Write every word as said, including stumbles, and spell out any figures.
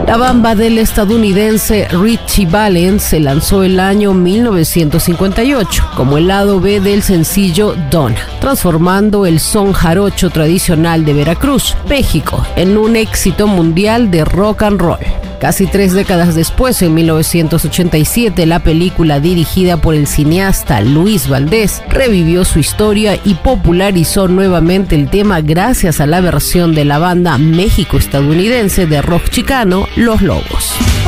La bamba del estadounidense Ritchie Valens se lanzó el año mil novecientos cincuenta y ocho como el lado B del sencillo Donna, transformando el son jarocho tradicional de Veracruz, México, en un éxito mundial de rock and roll. Casi tres décadas después, en mil novecientos ochenta y siete, la película dirigida por el cineasta Luis Valdés revivió su historia y popularizó nuevamente el tema gracias a la versión de la banda México-estadounidense de rock chicano Los Lobos.